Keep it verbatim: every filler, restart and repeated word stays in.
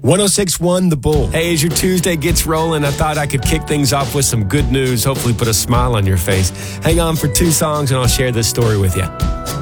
one oh six point one The Bull. Hey, as your Tuesday gets rolling, I thought I could kick things off with some good news, hopefully put a smile on your face. Hang on for two songs and I'll share this story with you.